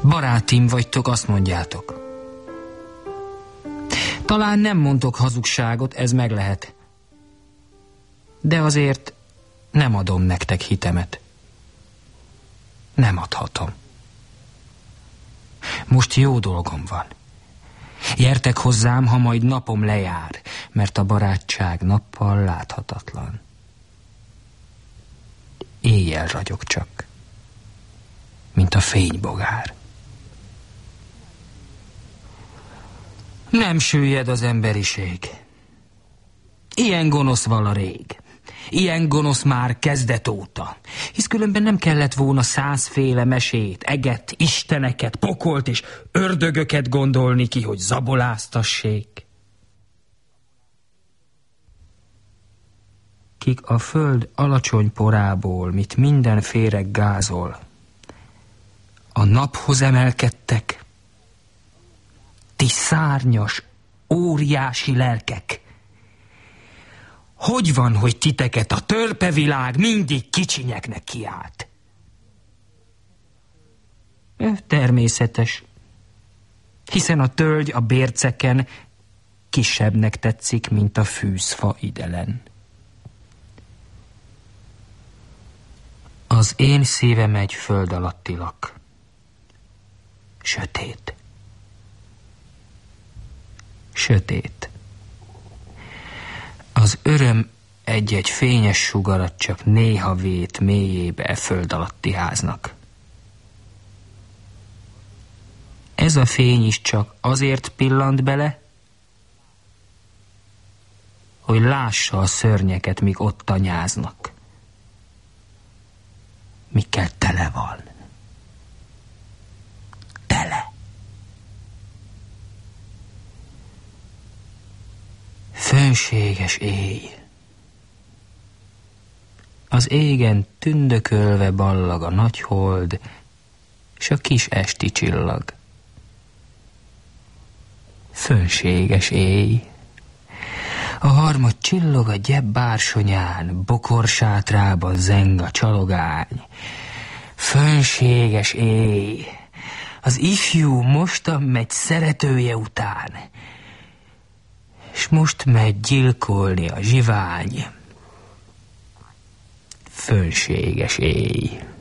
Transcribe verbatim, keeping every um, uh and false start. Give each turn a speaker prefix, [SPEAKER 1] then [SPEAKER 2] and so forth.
[SPEAKER 1] Barátim vagytok, azt mondjátok. Talán nem mondtok hazugságot, ez meg lehet. De azért nem adom nektek hitemet. Nem adhatom. Most jó dolgom van. Gyertek hozzám, ha majd napom lejár, mert a barátság nappal láthatatlan. Éjjel ragyog csak, mint a fénybogár. Nem süllyed az emberiség. Ilyen gonosz vala rég. Ilyen gonosz már kezdet óta. Hisz különben nem kellett volna százféle mesét, eget, isteneket, pokolt és ördögöket gondolni ki, hogy zaboláztassék. Kik a föld alacsony porából, mit minden féreg gázol, a naphoz emelkedtek, ti szárnyas, óriási lelkek. Hogy van, hogy titeket a törpevilág mindig kicsinyeknek kiált? Természetes, hiszen a tölgy a bérceken kisebbnek tetszik, mint a fűzfa idelen. Az én szívem egy föld alatti lak. Sötét. Sötét. Az öröm egy-egy fényes sugarat csak néha vét mélyébe e föld alatti háznak. Ez a fény is csak azért pillant bele, hogy lássa a szörnyeket, míg ott tanyáznak. Mikkel tele van. Tele. Fönséges éj. Az égen tündökölve ballag a nagy hold, s a kis esti csillag. Fönséges éj. A harmad csillog a gyebb bársonyán, bokorsátrában zeng a csalogány. Fönséges éj. Az ifjú mostan megy szeretője után, s most megy gyilkolni a zsivány. Fönséges éj.